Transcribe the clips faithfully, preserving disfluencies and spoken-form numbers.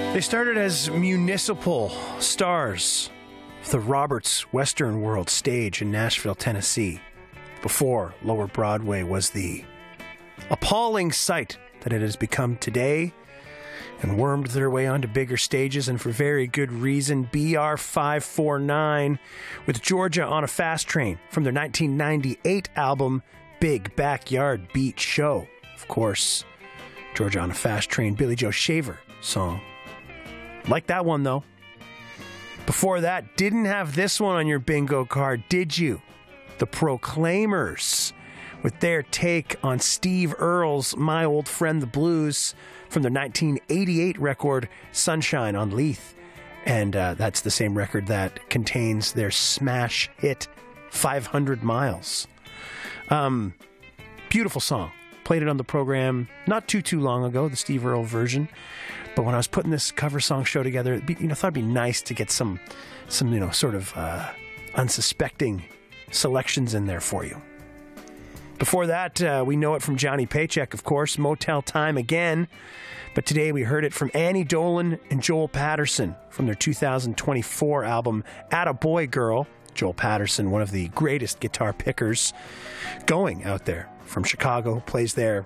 They started as municipal stars of the Roberts Western World stage in Nashville, Tennessee, before Lower Broadway was the appalling sight that it has become today, and wormed their way onto bigger stages, and for very good reason. B R five forty-nine with Georgia on a Fast Train from their nineteen ninety-eight album Big Backyard Beat Show. Of course, Georgia on a Fast Train, Billy Joe Shaver song. Like that one, though. Before that, didn't have this one on your bingo card, did you? The Proclaimers, with their take on Steve Earle's My Old Friend the Blues from their nineteen eighty-eight record, Sunshine on Leith. And uh, that's the same record that contains their smash hit, five hundred miles. Um, beautiful song. Played it on the program not too, too long ago, the Steve Earle version. But when I was putting this cover song show together, it'd be, you know, thought it'd be nice to get some, some you know, sort of uh, unsuspecting selections in there for you. Before that, uh, we know it from Johnny Paycheck, of course, Motel Time Again. But today we heard it from Annie Dolan and Joel Patterson from their two thousand twenty-four album, Attaboy Girl. Joel Patterson, one of the greatest guitar pickers going out there from Chicago, plays there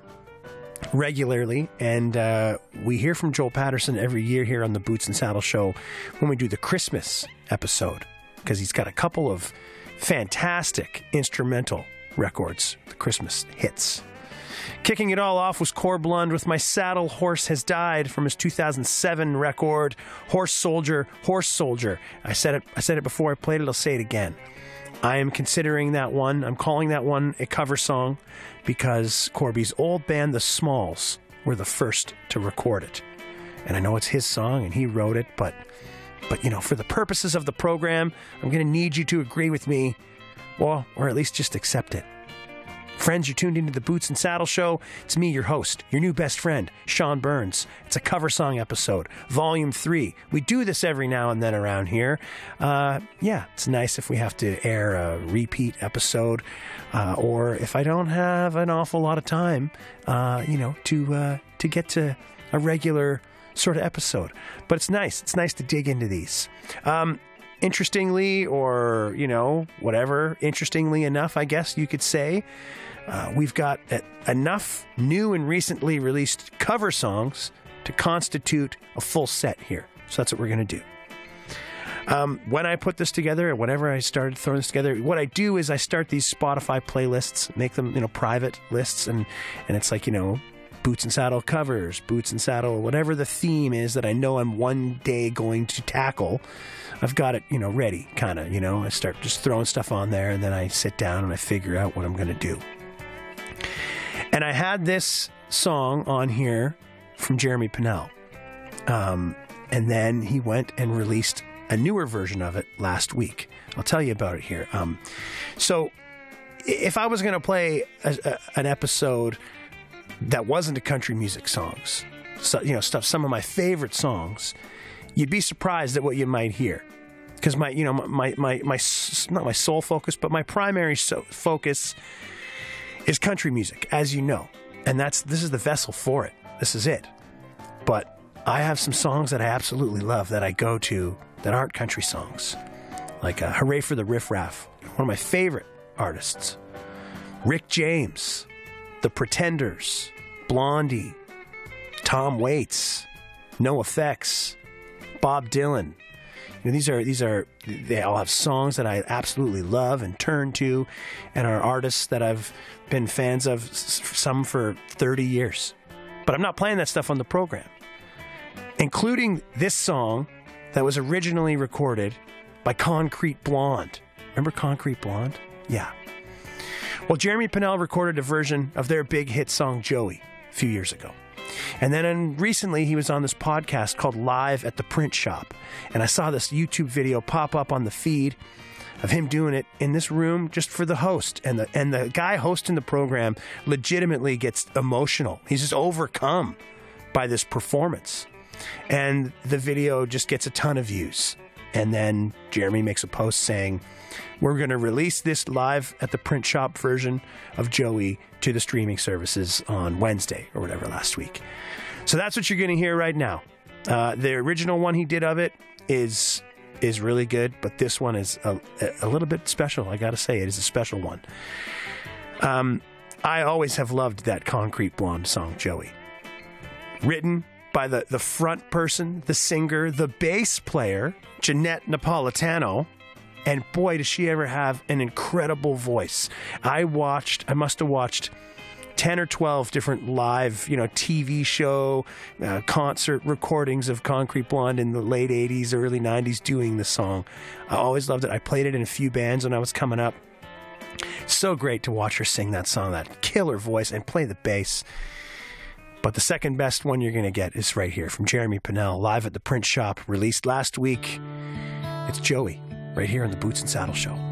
regularly. And uh, we hear from Joel Patterson every year here on the Boots and Saddle Show when we do the Christmas episode, because he's got a couple of fantastic instrumental records, the Christmas hits. Kicking it all off was Corblund with My Saddle Horse Has Died from his two thousand seven record, Horse Soldier, Horse Soldier. I said it I said it before I played it, I'll say it again. I am considering that one, I'm calling that one a cover song because Corby's old band, The Smalls, were the first to record it. And I know it's his song and he wrote it, but, but you know, for the purposes of the program, I'm going to need you to agree with me, well, or at least just accept it. Friends, you're tuned into the Boots and Saddle Show. It's me, your host, your new best friend, Sean Burns. It's a cover song episode, Volume three. We do this every now and then around here. Uh, yeah, it's nice if we have to air a repeat episode, uh, or if I don't have an awful lot of time, uh, you know, to uh, to get to a regular sort of episode. But it's nice. It's nice to dig into these. Um, Interestingly, or, you know, whatever, interestingly enough, I guess you could say, uh, we've got a, enough new and recently released cover songs to constitute a full set here. So that's what we're going to do. Um, when I put this together, or whenever I started throwing this together, what I do is I start these Spotify playlists, make them, you know, private lists, and, and it's like, you know, Boots and Saddle covers, Boots and Saddle, whatever the theme is that I know I'm one day going to tackle, I've got it, you know, ready, kind of, you know. I start just throwing stuff on there, and then I sit down and I figure out what I'm going to do. And I had this song on here from Jeremy Pinnell. Um, and then he went and released a newer version of it last week. I'll tell you about it here. Um, so if I was going to play a, a, an episode that wasn't a country music songs, so, you know, stuff, some of my favorite songs, you'd be surprised at what you might hear. Because my, you know, my, my, my, not my sole focus, but my primary so focus is country music, as you know. And that's, this is the vessel for it. This is it. But I have some songs that I absolutely love that I go to that aren't country songs. Like uh, Hooray for the Riff Raff, one of my favorite artists. Rick James, The Pretenders, Blondie, Tom Waits, NoFX, Bob Dylan. You know, these are these are they all have songs that I absolutely love and turn to, and are artists that I've been fans of, some for thirty years. But I'm not playing that stuff on the program, including this song that was originally recorded by Concrete Blonde. Remember Concrete Blonde? Yeah. Well, Jeremy Pinnell recorded a version of their big hit song Joey a few years ago. And then and recently he was on this podcast called Live at the Print Shop. And I saw this YouTube video pop up on the feed of him doing it in this room just for the host. And the and the guy hosting the program legitimately gets emotional. He's just overcome by this performance. And the video just gets a ton of views. And then Jeremy makes a post saying, we're going to release this Live at the Print Shop version of Joey to the streaming services on Wednesday or whatever last week. So that's what you're going to hear right now. Uh, the original one he did of it is is really good, but this one is a, a little bit special. I got to say, it is a special one. Um, I always have loved that Concrete Blonde song, Joey. Written by the, the front person, the singer, the bass player, Jeanette Napolitano. And boy, does she ever have an incredible voice. I watched, I must have watched ten or twelve different live, you know, T V show, uh, concert recordings of Concrete Blonde in the late eighties, early nineties doing the song. I always loved it. I played it in a few bands when I was coming up. So great to watch her sing that song, that killer voice, and play the bass. But the second best one you're going to get is right here from Jeremy Pinnell, live at the Print Shop, released last week. It's Joey, right here on the Boots and Saddle Show.